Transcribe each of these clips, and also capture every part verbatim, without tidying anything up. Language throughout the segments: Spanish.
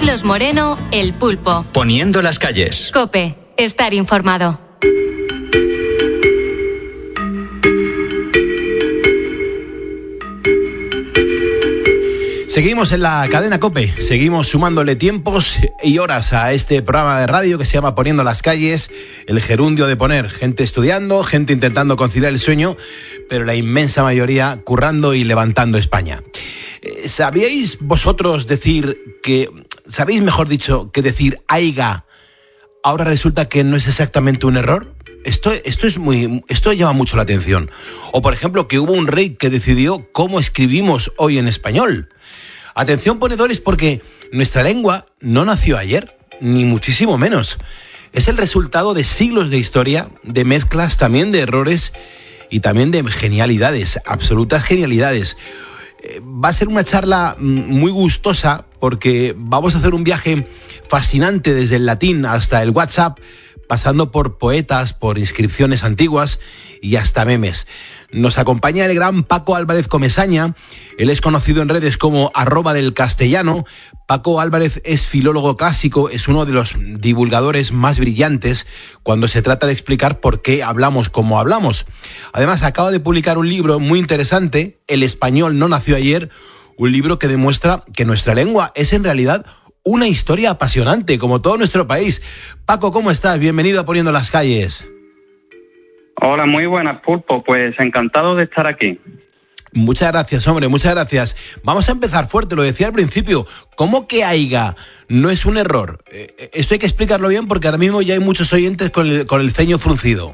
Carlos Moreno, El Pulpo. Poniendo las calles. COPE. Estar informado. Seguimos en la cadena COPE, seguimos sumándole tiempos y horas a este programa de radio que se llama Poniendo las calles, el gerundio de poner, gente estudiando, gente intentando conciliar el sueño, pero la inmensa mayoría currando y levantando España. ¿Sabíais vosotros decir que, sabéis mejor dicho, que decir aiga ahora resulta que no es exactamente un error? Esto, esto es muy, esto llama mucho la atención. O por ejemplo que hubo un rey que decidió cómo escribimos hoy en español. Atención ponedores, porque nuestra lengua no nació ayer, ni muchísimo menos. Es el resultado de siglos de historia, de mezclas también de errores y también de genialidades, absolutas genialidades. Eh, va a ser una charla muy gustosa porque vamos a hacer un viaje fascinante desde el latín hasta el WhatsApp, pasando por poetas, por inscripciones antiguas y hasta memes. Nos acompaña el gran Paco Álvarez Comesaña. Él es conocido en redes como arroba del castellano. Paco Álvarez es filólogo clásico, es uno de los divulgadores más brillantes cuando se trata de explicar por qué hablamos como hablamos. Además, acaba de publicar un libro muy interesante, El español no nació ayer, un libro que demuestra que nuestra lengua es en realidad una historia apasionante, como todo nuestro país. Paco, ¿cómo estás? Bienvenido a Poniendo las calles. Hola, muy buenas, Pulpo. Pues encantado de estar aquí. Muchas gracias, hombre, muchas gracias. Vamos a empezar fuerte, lo decía al principio. ¿Cómo que aiga no es un error? Eh, esto hay que explicarlo bien porque ahora mismo ya hay muchos oyentes con el, con el ceño fruncido.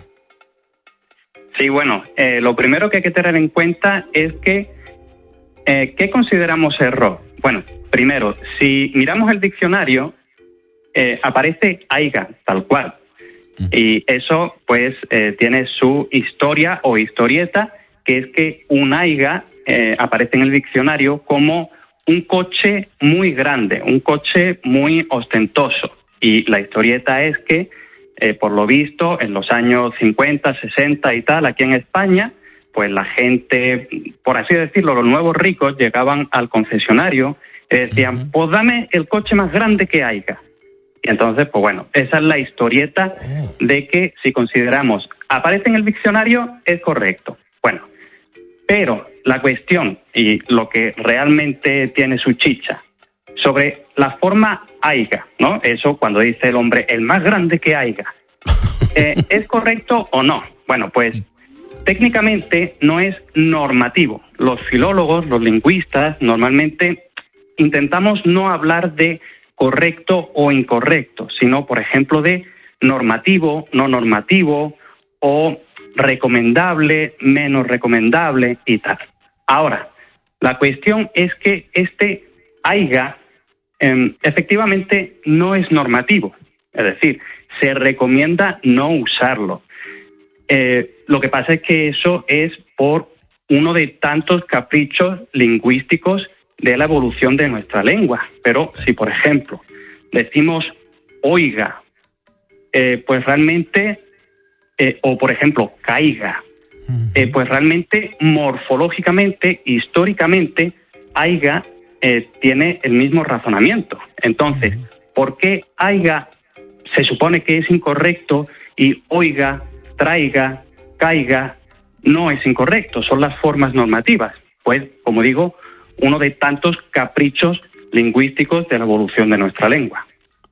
Sí, bueno, eh, lo primero que hay que tener en cuenta es que, eh, ¿qué consideramos error? Bueno, primero, si miramos el diccionario, eh, aparece aiga, tal cual. Y eso, pues, eh, tiene su historia o historieta, que es que un aiga eh, aparece en el diccionario como un coche muy grande, un coche muy ostentoso. Y la historieta es que, eh, por lo visto, en los años cincuenta, sesenta y tal, aquí en España, pues la gente, por así decirlo, los nuevos ricos llegaban al concesionario y decían, pues dame el coche más grande que haya. Y entonces, pues bueno, esa es la historieta de que si consideramos aparece en el diccionario, es correcto. Bueno, pero la cuestión y lo que realmente tiene su chicha sobre la forma aiga, ¿no? Eso cuando dice el hombre, el más grande que aiga. Eh, ¿Es correcto o no? Bueno, pues técnicamente no es normativo. Los filólogos, los lingüistas, normalmente intentamos no hablar de correcto o incorrecto, sino, por ejemplo, de normativo, no normativo, o recomendable, menos recomendable y tal. Ahora, la cuestión es que este aiga eh, efectivamente no es normativo, es decir, se recomienda no usarlo. Eh, lo que pasa es que eso es por uno de tantos caprichos lingüísticos de la evolución de nuestra lengua. Pero si, por ejemplo, decimos oiga, eh, pues realmente, eh, o por ejemplo, caiga, eh, pues realmente morfológicamente, históricamente, aiga eh, tiene el mismo razonamiento. Entonces, ¿por qué aiga se supone que es incorrecto y oiga, traiga, caiga no es incorrecto? Son las formas normativas. Pues, como digo, uno de tantos caprichos lingüísticos de la evolución de nuestra lengua.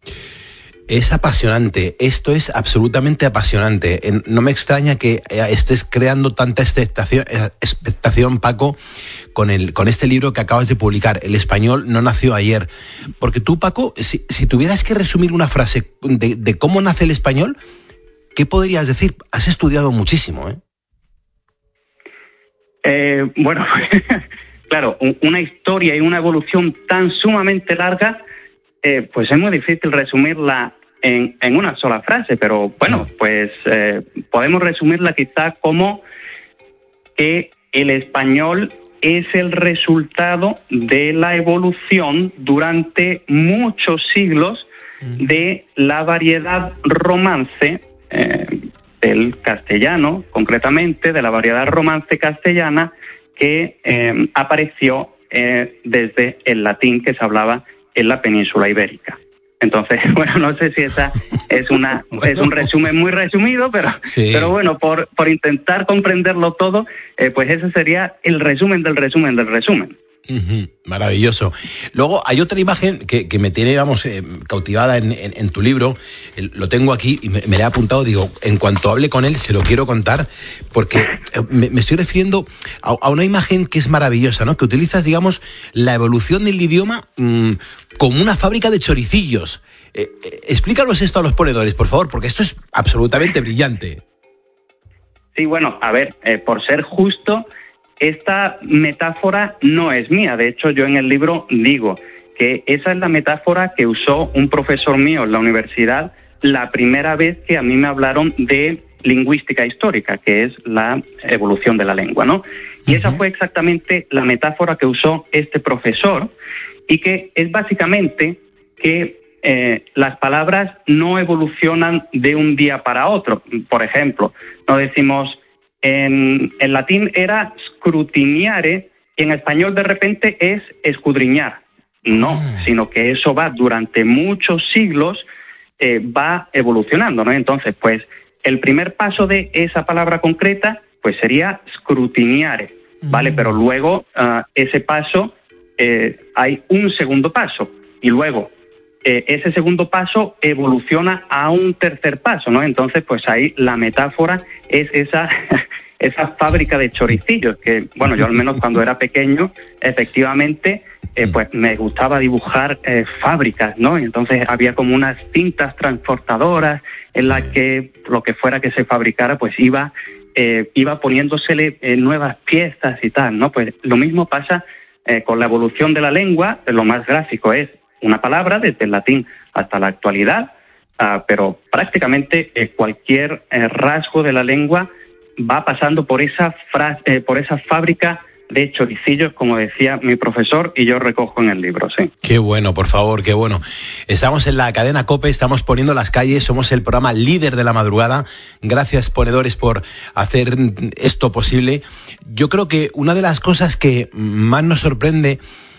Es apasionante, esto es absolutamente apasionante. No me extraña que estés creando tanta expectación, expectación Paco, con, el, con este libro que acabas de publicar, El español no nació ayer. Porque tú, Paco, si, si tuvieras que resumir una frase de, de cómo nace el español, ¿qué podrías decir? Has estudiado muchísimo, ¿eh? Eh, bueno... Claro, una historia y una evolución tan sumamente larga, eh, pues es muy difícil resumirla en, en una sola frase, pero bueno, pues eh, podemos resumirla quizá como que el español es el resultado de la evolución durante muchos siglos de la variedad romance eh, del castellano, concretamente de la variedad romance castellana, que eh, apareció eh, desde el latín que se hablaba en la península ibérica. Entonces, bueno, no sé si esa es una bueno. es un resumen muy resumido, pero, sí. pero bueno, por, por intentar comprenderlo todo, eh, pues ese sería el resumen del resumen del resumen. Uh-huh. Maravilloso. Luego hay otra imagen que, que me tiene, vamos, eh, cautivada en, en, en tu libro. El, lo tengo aquí y me, me le he apuntado. Digo, en cuanto hable con él, se lo quiero contar, porque me, me estoy refiriendo a, a una imagen que es maravillosa, ¿no? Que utilizas, digamos, la evolución del idioma mmm, como una fábrica de choricillos. Eh, eh, explícanos esto a los ponedores, por favor, porque esto es absolutamente brillante. Sí, bueno, a ver, eh, por ser justo, esta metáfora no es mía. De hecho, yo en el libro digo que esa es la metáfora que usó un profesor mío en la universidad la primera vez que a mí me hablaron de lingüística histórica, que es la evolución de la lengua, ¿no? Y uh-huh. esa fue exactamente la metáfora que usó este profesor, y que es básicamente que eh, las palabras no evolucionan de un día para otro. Por ejemplo, no decimos... En, en latín era scrutiniare y en español de repente es escudriñar. No, sino que eso va durante muchos siglos, eh, va evolucionando, ¿no? Entonces, pues, el primer paso de esa palabra concreta, pues sería scrutiniare, ¿vale? Pero luego, uh, ese paso, eh, hay un segundo paso y luego eh, ese segundo paso evoluciona a un tercer paso, ¿no? Entonces, pues ahí la metáfora es esa... esa fábrica de choricillos, que, bueno, yo al menos cuando era pequeño, efectivamente, eh, pues me gustaba dibujar eh, fábricas, ¿no? Y entonces había como unas cintas transportadoras en las que lo que fuera que se fabricara, pues iba, eh, iba poniéndosele eh, nuevas piezas y tal, ¿no? Pues lo mismo pasa eh, con la evolución de la lengua. Lo más gráfico es una palabra, desde el latín hasta la actualidad, uh, pero prácticamente eh, cualquier eh, rasgo de la lengua va pasando por esa frase, eh, por esa fábrica de choricillos, como decía mi profesor, y yo recojo en el libro, sí. Qué bueno, por favor, qué bueno. Estamos en la cadena COPE, estamos poniendo las calles, somos el programa líder de la madrugada. Gracias, ponedores, por hacer esto posible. Yo creo que una de las cosas que más nos sorprende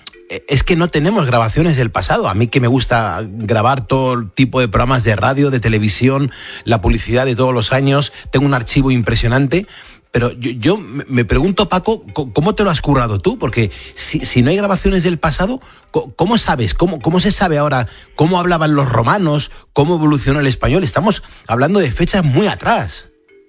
es que no tenemos grabaciones del pasado. A mí, que me gusta grabar todo tipo de programas de radio, de televisión, la publicidad de todos los años, tengo un archivo impresionante, pero yo, yo me pregunto, Paco, ¿cómo te lo has currado tú? Porque si, si no hay grabaciones del pasado, ¿cómo sabes? ¿Cómo, cómo se sabe ahora cómo hablaban los romanos? ¿Cómo evolucionó el español? Estamos hablando de fechas muy atrás.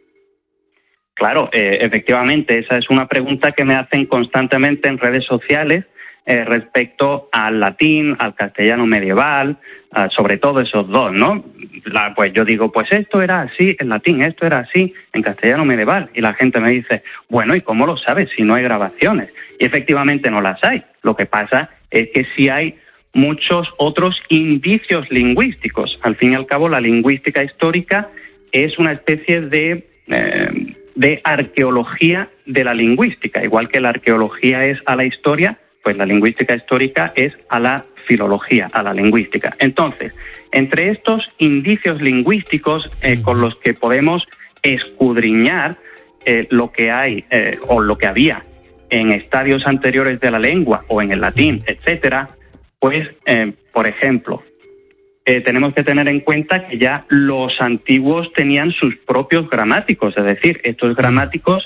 Claro, eh, efectivamente, esa es una pregunta que me hacen constantemente en redes sociales, Eh, respecto al latín, al castellano medieval, uh, sobre todo esos dos, ¿no? La, pues yo digo, pues esto era así en latín, esto era así en castellano medieval, y la gente me dice, bueno, ¿y cómo lo sabes si no hay grabaciones? Y efectivamente no las hay. Lo que pasa es que sí hay muchos otros indicios lingüísticos. Al fin y al cabo, la lingüística histórica es una especie de... Eh, de arqueología de la lingüística, igual que la arqueología es a la historia, pues la lingüística histórica es a la filología, a la lingüística. Entonces, entre estos indicios lingüísticos eh, con los que podemos escudriñar eh, lo que hay eh, o lo que había en estadios anteriores de la lengua o en el latín, etcétera, pues, eh, por ejemplo, eh, tenemos que tener en cuenta que ya los antiguos tenían sus propios gramáticos, es decir, estos gramáticos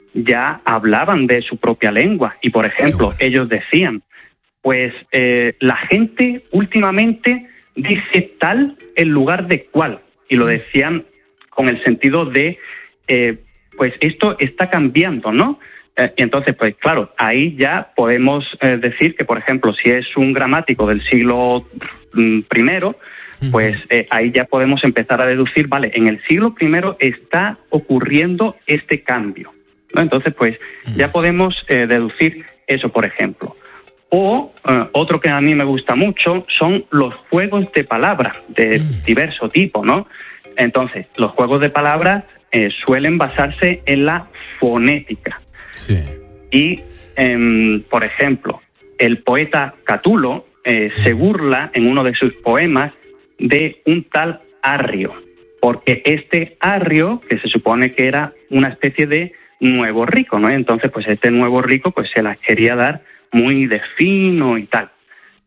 ya hablaban de su propia lengua y, por ejemplo, ellos decían, pues eh, la gente últimamente dice tal en lugar de cual, y lo decían con el sentido de, eh, pues esto está cambiando, ¿no? Eh, y entonces, pues claro, ahí ya podemos eh, decir que, por ejemplo, si es un gramático del siglo mm, primero, pues eh, ahí ya podemos empezar a deducir, vale, en el siglo primero está ocurriendo este cambio, ¿no? Entonces, pues ya podemos eh, deducir eso, por ejemplo. O eh, otro que a mí me gusta mucho son los juegos de palabras de diverso tipo, ¿no? Entonces, los juegos de palabras eh, suelen basarse en la fonética. Sí. Y, eh, por ejemplo, el poeta Catulo eh, se burla en uno de sus poemas de un tal Arrio, porque este Arrio, que se supone que era una especie de nuevo rico, ¿no? Entonces, pues este nuevo rico pues se las quería dar muy de fino y tal.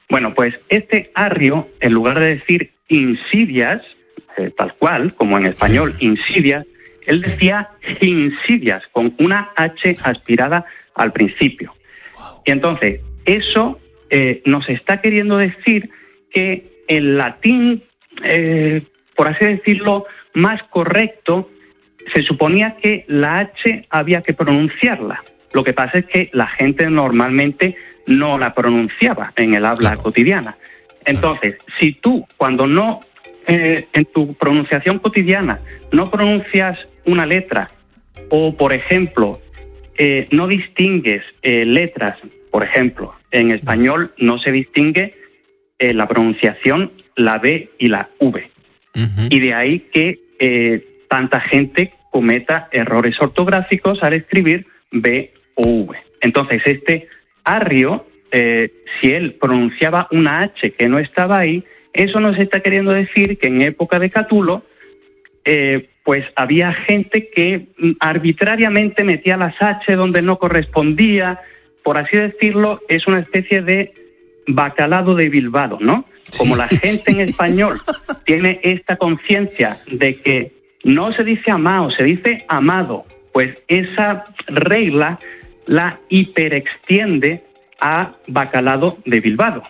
Bueno, pues este Arrio, en lugar de decir insidias, eh, tal cual, como en español, insidias, él decía insidias, con una H aspirada al principio. Y entonces, eso eh, nos está queriendo decir que el latín, eh, por así decirlo, más correcto, se suponía que la H había que pronunciarla. Lo que pasa es que la gente normalmente no la pronunciaba en el habla claro. cotidiana. Entonces, claro. si tú, cuando no, eh, en tu pronunciación cotidiana, no pronuncias una letra, o, por ejemplo, eh, no distingues eh, letras, por ejemplo, en español no se distingue eh, la pronunciación, la B y la V. Uh-huh. Y de ahí que eh, tanta gente cometa errores ortográficos al escribir B o V. Entonces, este Arrio, eh, si él pronunciaba una H que no estaba ahí, eso nos está queriendo decir que en época de Catulo, eh, pues había gente que arbitrariamente metía las H donde no correspondía, por así decirlo, es una especie de bacalado de Bilbao, ¿no? Como la gente en español tiene esta conciencia de que no se dice amado, se dice amado, pues esa regla la hiperextiende a bacalado de Bilbao.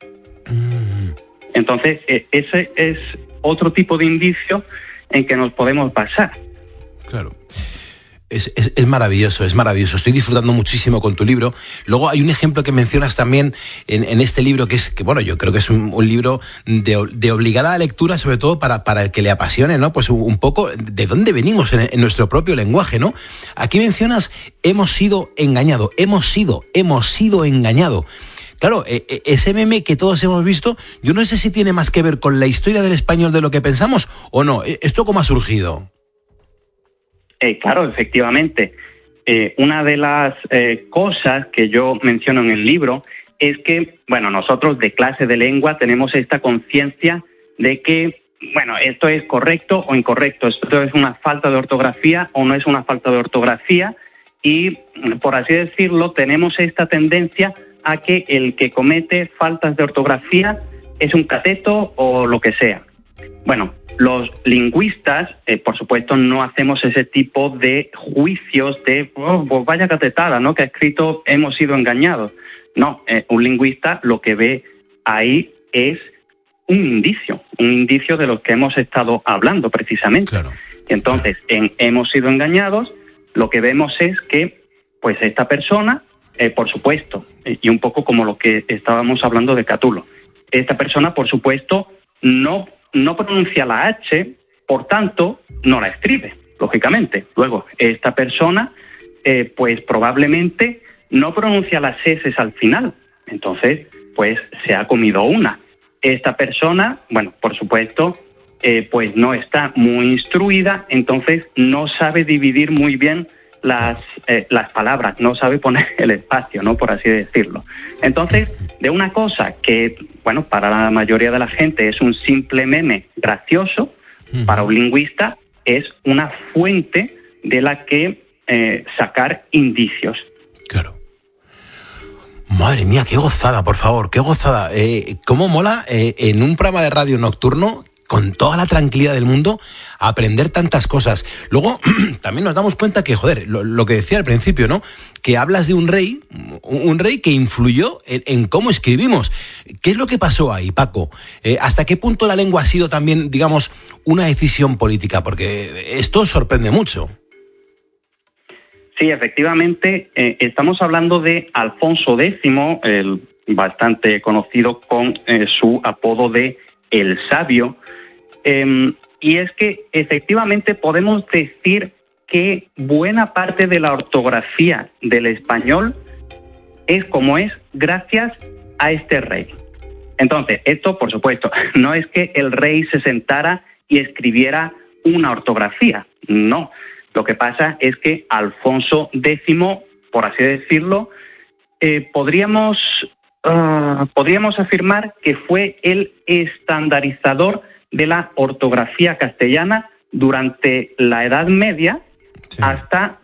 Entonces, ese es otro tipo de indicio en que nos podemos basar. Claro. Es, es, es maravilloso, es maravilloso. Estoy disfrutando muchísimo con tu libro. Luego hay un ejemplo que mencionas también en, en este libro, que es, que bueno, yo creo que es un, un libro de, de obligada lectura, sobre todo para, para el que le apasione, ¿no? Pues un, un poco de dónde venimos en, en nuestro propio lenguaje, ¿no? Aquí mencionas, hemos sido engañados, hemos sido, hemos sido engañados. Claro, ese meme que todos hemos visto, yo no sé si tiene más que ver con la historia del español de lo que pensamos o no. ¿Esto cómo ha surgido? Eh, claro, efectivamente. Eh, una de las eh, cosas que yo menciono en el libro es que, bueno, nosotros de clase de lengua tenemos esta conciencia de que, bueno, esto es correcto o incorrecto, esto es una falta de ortografía o no es una falta de ortografía y, por así decirlo, tenemos esta tendencia a que el que comete faltas de ortografía es un cateto o lo que sea. Bueno, los lingüistas, eh, por supuesto, no hacemos ese tipo de juicios de, oh, pues vaya catetada, ¿no?, que ha escrito hemos sido engañados. No, eh, un lingüista lo que ve ahí es un indicio, un indicio de lo que hemos estado hablando precisamente. Claro. Entonces, en hemos sido engañados, lo que vemos es que, pues esta persona, eh, por supuesto, eh, y un poco como lo que estábamos hablando de Catulo, esta persona, por supuesto, no no pronuncia la H, por tanto, no la escribe, lógicamente. Luego, esta persona, eh, pues probablemente no pronuncia las S al final. Entonces, pues se ha comido una. Esta persona, bueno, por supuesto, eh, pues no está muy instruida, entonces no sabe dividir muy bien las, eh, las palabras, no sabe poner el espacio, ¿no?, por así decirlo. Entonces, de una cosa que, bueno, para la mayoría de la gente es un simple meme gracioso, uh-huh. para un lingüista es una fuente de la que eh, sacar indicios. Claro. Madre mía, qué gozada, por favor, qué gozada. Eh, ¿Cómo mola eh, en un programa de radio nocturno, con toda la tranquilidad del mundo, aprender tantas cosas? Luego, también nos damos cuenta que, joder, lo, lo que decía al principio, ¿no?, que hablas de un rey, un rey que influyó en, en cómo escribimos. ¿Qué es lo que pasó ahí, Paco? Eh, ¿Hasta qué punto la lengua ha sido también, digamos, una decisión política? Porque esto sorprende mucho. Sí, efectivamente, eh, estamos hablando de Alfonso X, el bastante conocido con eh, su apodo de El Sabio, eh, y es que efectivamente podemos decir que buena parte de la ortografía del español es como es gracias a este rey. Entonces, esto, por supuesto, no es que el rey se sentara y escribiera una ortografía, no. Lo que pasa es que Alfonso X, por así decirlo, eh, podríamos... Uh, podríamos afirmar que fue el estandarizador de la ortografía castellana durante la Edad Media, sí, hasta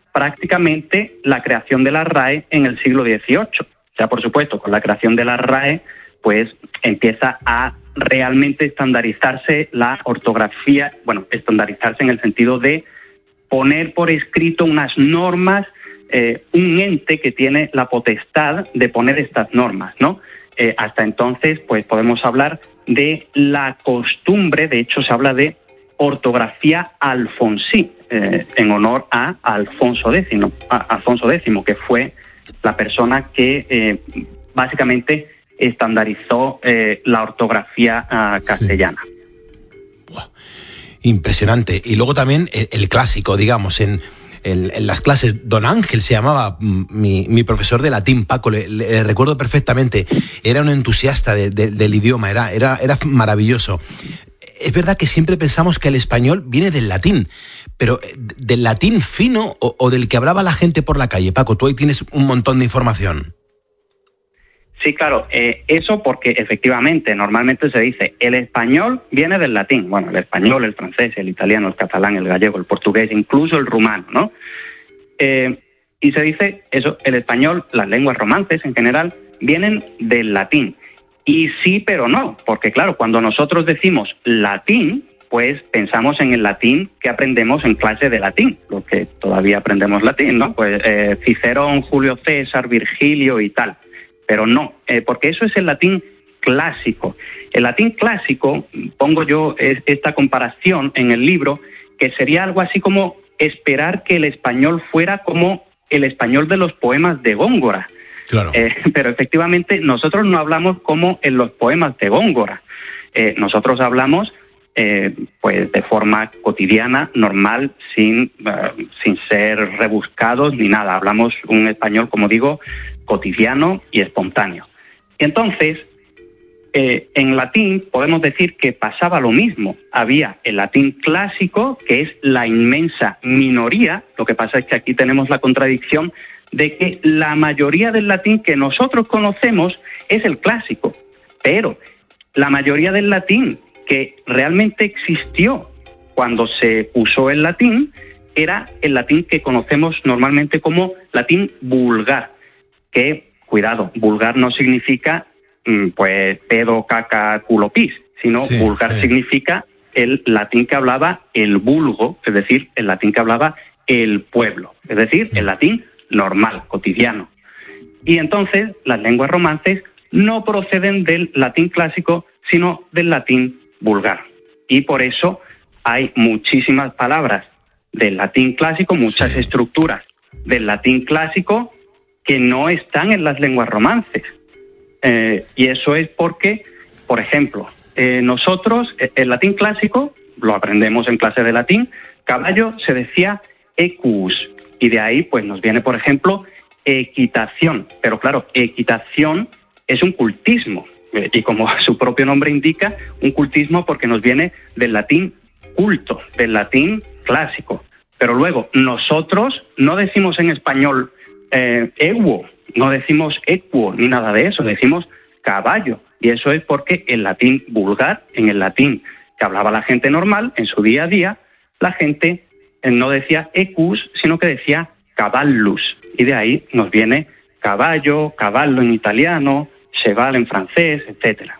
prácticamente la creación de la R A E en el siglo dieciocho. O sea, por supuesto, con la creación de la R A E, pues empieza a realmente estandarizarse la ortografía, bueno, estandarizarse en el sentido de poner por escrito unas normas, eh, un ente que tiene la potestad de poner estas normas, ¿no? Eh, hasta entonces, pues podemos hablar de la costumbre, de hecho se habla de ortografía alfonsí, eh, en honor a Alfonso X, a Alfonso X, que fue la persona que eh, básicamente estandarizó eh, la ortografía uh, castellana. Sí. Buah, impresionante. Y luego también el, el clásico, digamos, en, en, en las clases, don Ángel se llamaba mi, mi profesor de latín, Paco, le, le recuerdo perfectamente, era un entusiasta de, de, del idioma, era, era, era maravilloso. Es verdad que siempre pensamos que el español viene del latín, pero ¿del latín fino o, o del que hablaba la gente por la calle? Paco, tú ahí tienes un montón de información. Sí, claro, eh, eso porque efectivamente normalmente se dice el español viene del latín, bueno, el español, el francés, el italiano, el catalán, el gallego, el portugués, incluso el rumano, ¿no? Eh, y se dice eso, el español, las lenguas romances en general, vienen del latín. Y sí, pero no, porque claro, cuando nosotros decimos latín, pues pensamos en el latín que aprendemos en clase de latín, los que todavía aprendemos latín, ¿no? Pues eh, Cicerón, Julio César, Virgilio y tal. Pero no, eh, porque eso es el latín clásico. El latín clásico, pongo yo esta comparación en el libro, que sería algo así como esperar que el español fuera como el español de los poemas de Góngora. Claro. Eh, pero efectivamente nosotros no hablamos como en los poemas de Góngora. Eh, nosotros hablamos eh, pues de forma cotidiana, normal, sin, uh, sin ser rebuscados ni nada. Hablamos un español, como digo, cotidiano y espontáneo. Y entonces, eh, en latín podemos decir que pasaba lo mismo. Había el latín clásico, que es la inmensa minoría. Lo que pasa es que aquí tenemos la contradicción de que la mayoría del latín que nosotros conocemos es el clásico, pero la mayoría del latín que realmente existió cuando se usó el latín era el latín que conocemos normalmente como latín vulgar, que, cuidado, vulgar no significa pues pedo, caca, culo, pis, sino sí, vulgar sí. significa el latín que hablaba el vulgo, es decir, el latín que hablaba el pueblo, es decir, el latín normal, cotidiano. Y entonces las lenguas romances no proceden del latín clásico, sino del latín vulgar. Y por eso hay muchísimas palabras del latín clásico, muchas sí. estructuras del latín clásico que no están en las lenguas romances. Eh, y eso es porque, por ejemplo, eh, nosotros, el latín clásico, lo aprendemos en clase de latín, caballo se decía equus. Y de ahí pues nos viene, por ejemplo, equitación. Pero claro, equitación es un cultismo. Y como su propio nombre indica, un cultismo porque nos viene del latín culto, del latín clásico. Pero luego, nosotros no decimos en español eh, equo, no decimos equo ni nada de eso, decimos caballo. Y eso es porque el latín vulgar, en el latín que hablaba la gente normal, en su día a día, la gente no decía equus, sino que decía cavallus. Y de ahí nos viene caballo, cavallo en italiano, cheval en francés, etcétera.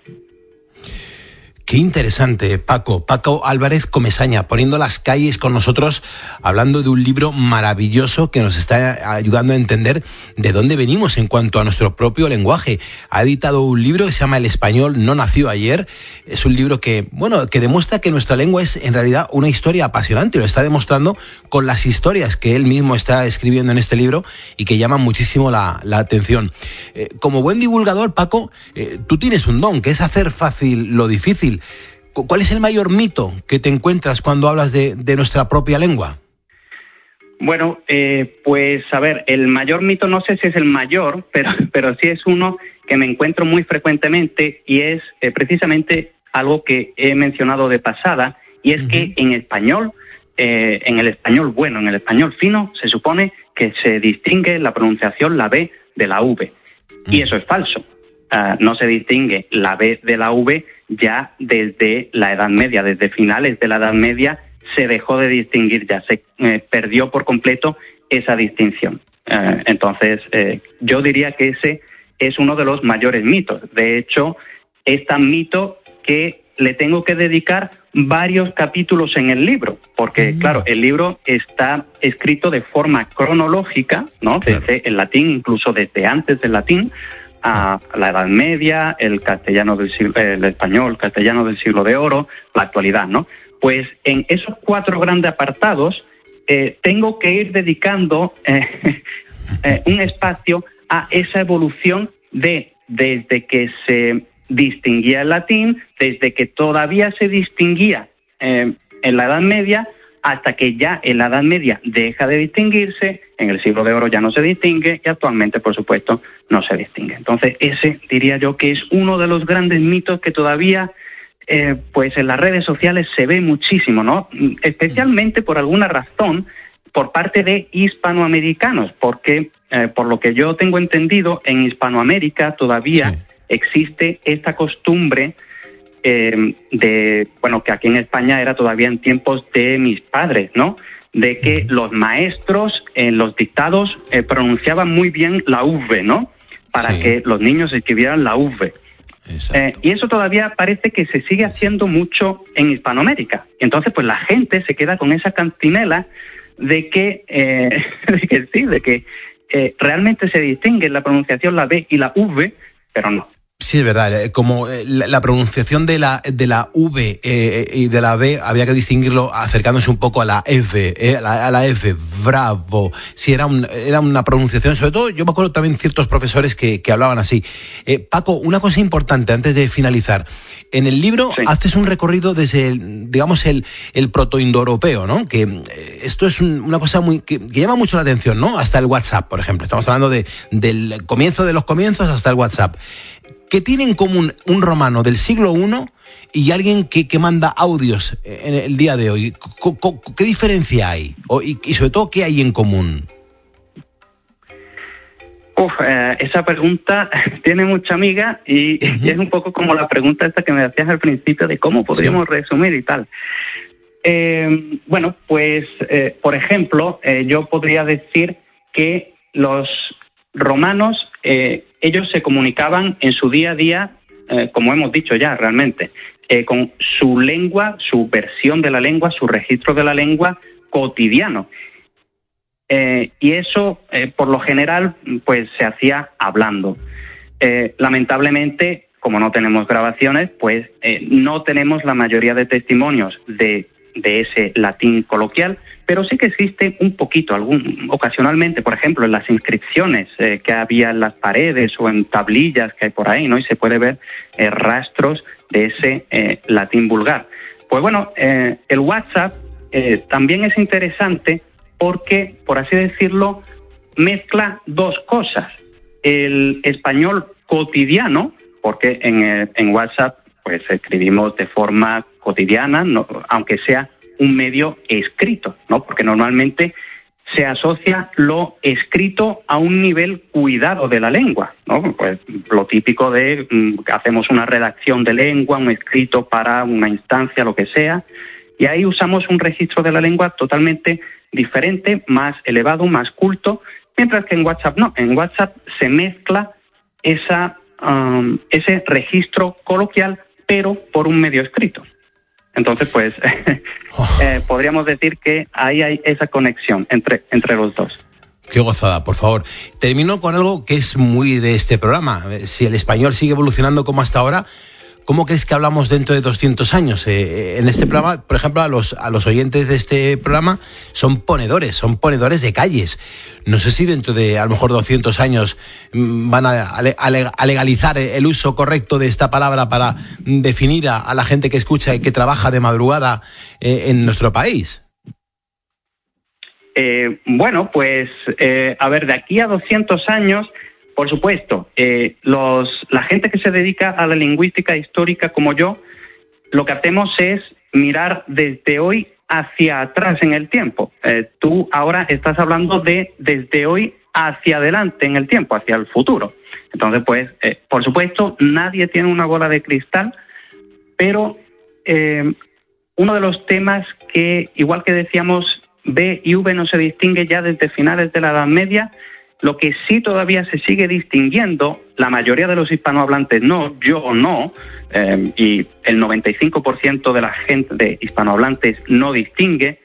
Qué interesante, Paco. Paco Álvarez Comesaña, poniendo las calles con nosotros, hablando de un libro maravilloso que nos está ayudando a entender de dónde venimos en cuanto a nuestro propio lenguaje. Ha editado un libro que se llama El español no nació ayer. Es un libro que, bueno, que demuestra que nuestra lengua es en realidad una historia apasionante. Lo está demostrando con las historias que él mismo está escribiendo en este libro y que llaman muchísimo la, la atención. Eh, como buen divulgador, Paco, eh, tú tienes un don, que es hacer fácil lo difícil. ¿Cuál es el mayor mito que te encuentras cuando hablas de, de nuestra propia lengua? Bueno, eh, pues a ver, el mayor mito no sé si es el mayor, pero, pero sí es uno que me encuentro muy frecuentemente y es eh, precisamente algo que he mencionado de pasada, y es uh-huh. que en español, eh, en el español bueno, en el español fino, se supone que se distingue la pronunciación, la B de la V, uh-huh. y eso es falso. Uh, no se distingue la B de la V ya desde la Edad Media, desde finales de la Edad Media se dejó de distinguir ya, se eh, perdió por completo esa distinción. Uh, entonces, eh, yo diría que ese es uno de los mayores mitos. De hecho, es tan mito que le tengo que dedicar varios capítulos en el libro, porque, mm. claro, el libro está escrito de forma cronológica, ¿no? Claro. Desde el latín, incluso desde antes del latín, a la Edad Media, el castellano del siglo, el español, castellano del siglo de oro, la actualidad, ¿no? Pues en esos cuatro grandes apartados eh, tengo que ir dedicando eh, eh, un espacio a esa evolución de desde que se distinguía el latín, desde que todavía se distinguía eh, en la Edad Media, hasta que ya en la Edad Media deja de distinguirse, en el siglo de oro ya no se distingue y actualmente, por supuesto, no se distingue. Entonces, ese diría yo que es uno de los grandes mitos que todavía eh, pues en las redes sociales se ve muchísimo, ¿no? Especialmente por alguna razón por parte de hispanoamericanos, porque eh, por lo que yo tengo entendido, en Hispanoamérica todavía sí. existe esta costumbre eh, de, bueno, que aquí en España era todavía en tiempos de mis padres, ¿no? De que los maestros en los dictados eh, pronunciaban muy bien la V, ¿no? Para sí. que los niños escribieran la V. Eh, y eso todavía parece que se sigue haciendo mucho en Hispanoamérica. Y entonces, pues la gente se queda con esa cantinela de que, eh, de que sí, de que eh, realmente se distingue la pronunciación la B y la V, pero no. Sí, es verdad. Como la, la pronunciación de la de la V eh, y de la B había que distinguirlo acercándose un poco a la F, eh, a, la, a la F, bravo. Sí, era, un, era una pronunciación, sobre todo yo me acuerdo también ciertos profesores que, que hablaban así. Eh, Paco, una cosa importante antes de finalizar. En el libro sí. haces un recorrido desde, el, digamos, el, el protoindoeuropeo, ¿no? Que eh, esto es un, una cosa muy que, que llama mucho la atención, ¿no? Hasta el WhatsApp, por ejemplo. Estamos hablando de, del comienzo de los comienzos hasta el WhatsApp. ¿Qué tiene en común un romano del siglo primero y alguien que, que manda audios en el día de hoy? ¿Qué diferencia hay? Y, y sobre todo, ¿qué hay en común? Uf, eh, esa pregunta tiene mucha amiga y, uh-huh. y es un poco como la pregunta esta que me hacías al principio de cómo podríamos sí. resumir y tal. Eh, bueno, pues, eh, por ejemplo, eh, yo podría decir que los romanos, eh, ellos se comunicaban en su día a día, eh, como hemos dicho ya realmente, eh, con su lengua, su versión de la lengua, su registro de la lengua cotidiano. Eh, y eso, eh, por lo general, pues se hacía hablando. Eh, lamentablemente, como no tenemos grabaciones, pues eh, no tenemos la mayoría de testimonios de, de ese latín coloquial, pero sí que existe un poquito, algún, ocasionalmente, por ejemplo, en las inscripciones eh, que había en las paredes o en tablillas que hay por ahí, ¿no? Y se puede ver eh, rastros de ese eh, latín vulgar. Pues bueno, eh, el WhatsApp eh, también es interesante porque, por así decirlo, mezcla dos cosas. El español cotidiano, porque en, el, en WhatsApp pues escribimos de forma cotidiana, no, aunque sea un medio escrito, ¿no? Porque normalmente se asocia lo escrito a un nivel cuidado de la lengua, ¿no? Pues lo típico de mm, hacemos una redacción de lengua, un escrito para una instancia, lo que sea, y ahí usamos un registro de la lengua totalmente diferente, más elevado, más culto, mientras que en WhatsApp no. En WhatsApp se mezcla esa, um, ese registro coloquial, pero por un medio escrito. Entonces, pues, eh, podríamos decir que ahí hay esa conexión entre, entre los dos. Qué gozada, por favor. Termino con algo que es muy de este programa. Si el español sigue evolucionando como hasta ahora, ¿cómo crees que hablamos dentro de doscientos años? Eh, en este programa, por ejemplo, a los, a los oyentes de este programa son ponedores, son ponedores de calles. No sé si dentro de a lo mejor doscientos años van a, a legalizar el uso correcto de esta palabra para definir a, a la gente que escucha y que trabaja de madrugada eh, en nuestro país. Eh, bueno, pues, eh, a ver, de aquí a doscientos años... Por supuesto, eh, los, la gente que se dedica a la lingüística histórica como yo, lo que hacemos es mirar desde hoy hacia atrás en el tiempo. Eh, tú ahora estás hablando de desde hoy hacia adelante en el tiempo, hacia el futuro. Entonces, pues, eh, por supuesto, nadie tiene una bola de cristal, pero eh, uno de los temas que, igual que decíamos, B y V no se distingue ya desde finales de la Edad Media, Lo que sí todavía se sigue distinguiendo, la mayoría de los hispanohablantes no, yo no, eh, y el noventa y cinco por ciento de la gente de hispanohablantes no distingue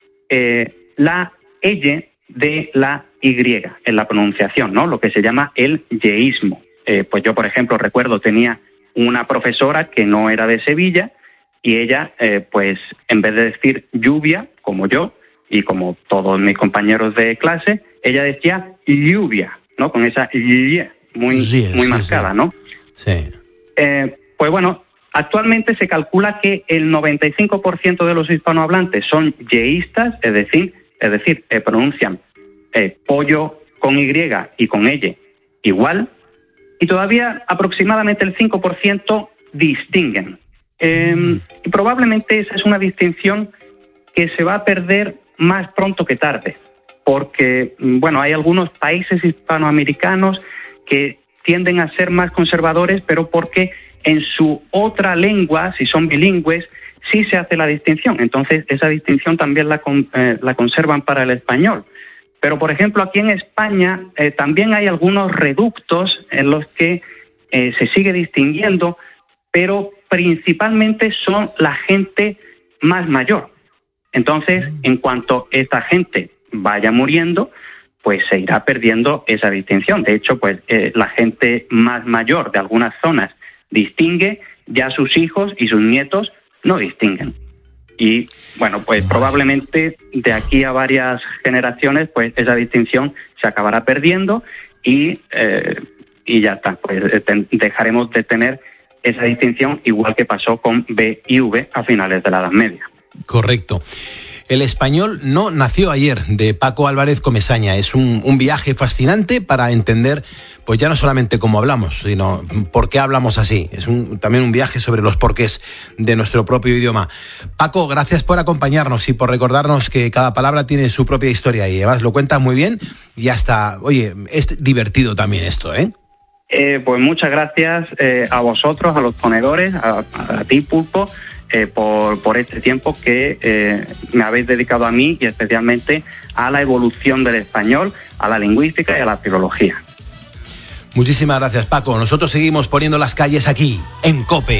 eh, la eye de la Y en la pronunciación, ¿no? Lo que se llama el yeísmo. Eh, pues yo, por ejemplo, recuerdo, tenía una profesora que no era de Sevilla y ella, eh, pues en vez de decir lluvia, como yo, y como todos mis compañeros de clase, ella decía lluvia, ¿no? Con esa y muy, sí, muy sí, marcada, sí. ¿no? Sí. Eh, pues bueno, actualmente se calcula que el noventa y cinco por ciento de los hispanohablantes son yeístas, es decir, es decir, eh, pronuncian eh, pollo con Y y con elle igual, y todavía aproximadamente el cinco por ciento distinguen. Eh, y probablemente esa es una distinción que se va a perder más pronto que tarde, porque, bueno, hay algunos países hispanoamericanos que tienden a ser más conservadores, pero porque en su otra lengua, si son bilingües, sí se hace la distinción. Entonces, esa distinción también la, eh, la conservan para el español. Pero, por ejemplo, aquí en España eh, también hay algunos reductos en los que eh, se sigue distinguiendo, pero principalmente son la gente más mayor. Entonces, en cuanto esta gente vaya muriendo, pues se irá perdiendo esa distinción. De hecho, pues eh, la gente más mayor de algunas zonas distingue, ya sus hijos y sus nietos no distinguen. Y, bueno, pues probablemente de aquí a varias generaciones, pues esa distinción se acabará perdiendo y, eh, y ya está. Pues dejaremos de tener esa distinción, igual que pasó con B y V a finales de la Edad Media. Correcto. El español no nació ayer, de Paco Álvarez Comesaña. Es un, un viaje fascinante para entender, pues ya no solamente cómo hablamos, sino por qué hablamos así. Es un, también un viaje sobre los porqués de nuestro propio idioma. Paco, gracias por acompañarnos y por recordarnos que cada palabra tiene su propia historia y además lo cuentas muy bien y hasta, oye, es divertido también esto, ¿eh? Eh, pues muchas gracias eh, a vosotros, a los ponedores, a, a ti, Pulpo, eh, por, por este tiempo que eh, me habéis dedicado a mí y especialmente a la evolución del español, a la lingüística y a la filología. Muchísimas gracias, Paco. Nosotros seguimos poniendo las calles aquí, en COPE.